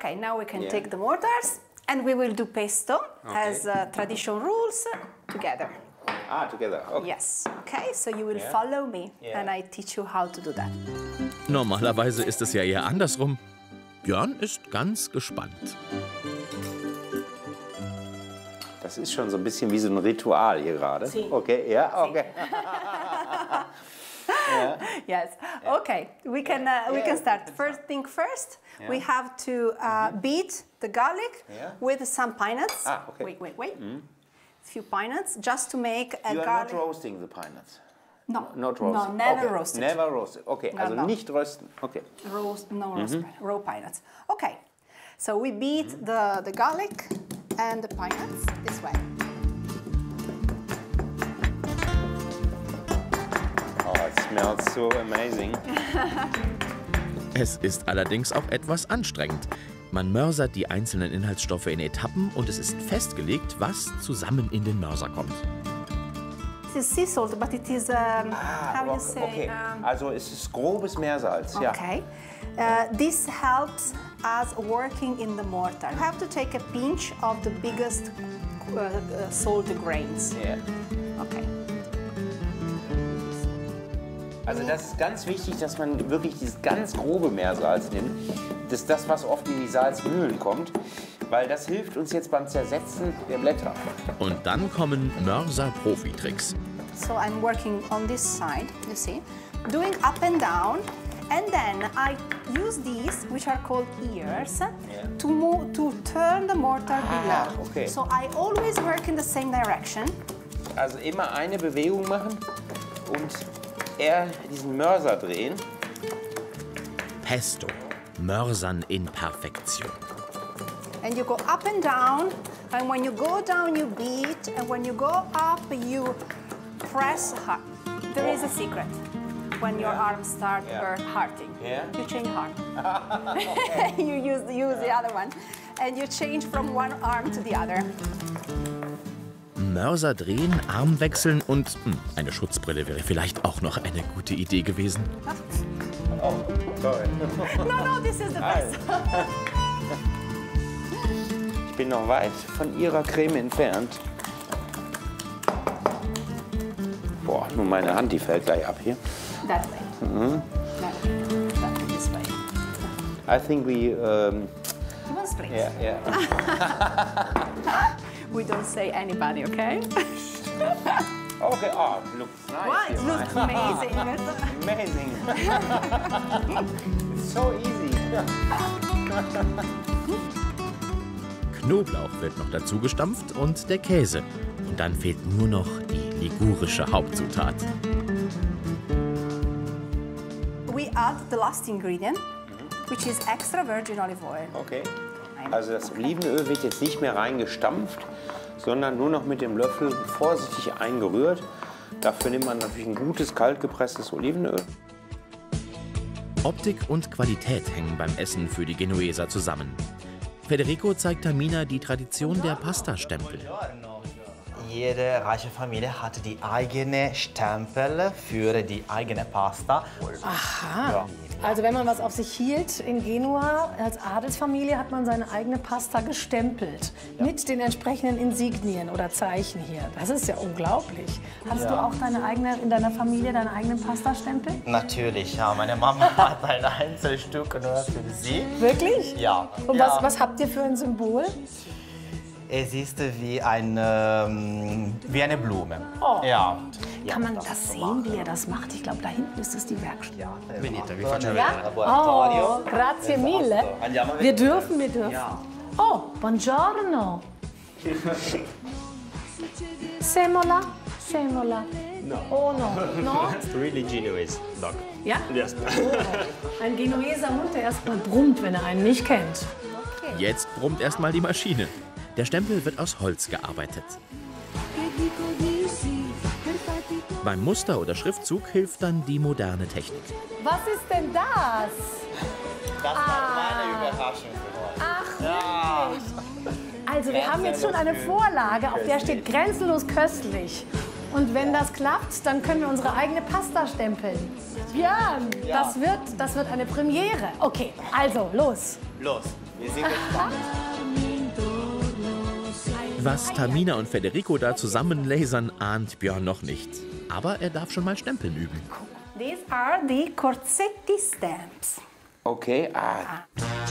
Okay, now we can take the mortars and we will do pesto as tradition rules together. Ah, together. Okay. Yes. Okay, so you will follow me and I teach you how to do that. Normalerweise ist es ja eher andersrum. Björn ist ganz gespannt. Das ist schon so ein bisschen wie so ein Ritual hier gerade. Sí. Okay, ja, okay. Yes. Okay, we can start. First thing first, we have to beat the garlic with some pine nuts. Ah, okay. Wait. Few pine nuts just to make a You are garlic. not roasting the pine nuts. No, Not roasting. no, never okay. roasted. Never roasted. Okay, No, also no. nicht rösten. Okay. Roast raw pine nuts. Okay, so we beat the garlic and the pine nuts this way. Oh, it smells so amazing. Es ist allerdings auch etwas anstrengend. Man mörsert die einzelnen Inhaltsstoffe in Etappen und es ist festgelegt, was zusammen in den Mörser kommt. This is sea salt, but it is, how you say? Okay, also es ist grobes Meersalz, ja. Okay. This helps us working in the mortar. You have to take a pinch of the biggest salt grains. Ja. Okay. Also das ist ganz wichtig, dass man wirklich dieses ganz grobe Meersalz nimmt. Das ist das, was oft in die Salzmühlen kommt, weil das hilft uns jetzt beim Zersetzen der Blätter. Und dann kommen Mörser-Profi-Tricks. So I'm working on this side, you see, doing up and down, and then I use these, which are called ears, to turn the mortar below. Okay. So I always work in the same direction. Also immer eine Bewegung machen und eher diesen Mörser drehen. Pesto. Mörsern in Perfektion. And you go up and down, and when you go down you beat, and when you go up you press hard. There is a secret. When your arms start hurting, you change arm. You use the other one, and you change from one arm to the other. Mörser drehen, Arm wechseln und eine Schutzbrille wäre vielleicht auch noch eine gute Idee gewesen. Oh, sorry. No, this is the best. Ich bin noch weit von Ihrer Creme entfernt. Boah, nur meine Hand, die fällt gleich ab hier. That way. That this way. I think we... You want split? yeah. We don't say anybody, okay? Okay, oh, it looks nice. Wow, it looks amazing. Amazing. It's so easy. Knoblauch wird noch dazu gestampft und der Käse. Und dann fehlt nur noch die ligurische Hauptzutat. We add the last ingredient, which is extra virgin olive oil. Okay. Also das Olivenöl wird jetzt nicht mehr reingestampft, sondern nur noch mit dem Löffel vorsichtig eingerührt. Dafür nimmt man natürlich ein gutes, kaltgepresstes Olivenöl. Optik und Qualität hängen beim Essen für die Genueser zusammen. Federico zeigt Tamina die Tradition der Pastastempel. Jede reiche Familie hatte die eigene Stempel für die eigene Pasta. Aha. Ja. Also wenn man was auf sich hielt in Genua, als Adelsfamilie hat man seine eigene Pasta gestempelt. Mit den entsprechenden Insignien oder Zeichen hier. Das ist ja unglaublich. Hast du auch in deiner Familie deinen eigenen Pastastempel? Natürlich, ja. Meine Mama hat ein Einzelstück nur für sie. Wirklich? Ja. Und ja. was habt ihr für ein Symbol? Es ist wie eine Blume. Oh. Ja. Kann man das sehen, wie er das macht? Ich glaube, da hinten ist es die Werkstatt. Ja. Oh, grazie mille. Wir dürfen. Oh, buongiorno. Semola? No. Oh, no? Really Genoese dog. Ja? Yes. Oh, ein Genueser Hund, der erstmal brummt, wenn er einen nicht kennt. Jetzt brummt erstmal die Maschine. Der Stempel wird aus Holz gearbeitet. Beim Muster oder Schriftzug hilft dann die moderne Technik. Was ist denn das? Das war meine Überraschung für heute. Ach, wirklich? Also wir haben jetzt schon eine Vorlage, auf der steht grenzenlos köstlich. Und wenn das klappt, dann können wir unsere eigene Pasta stempeln. Björn, das wird eine Premiere. Okay, also los. Los. Wir sind gespannt. Was Tamina und Federico da zusammen lasern, ahnt Björn noch nicht. Aber er darf schon mal Stempeln üben. These are the Corsetti stamps. Okay,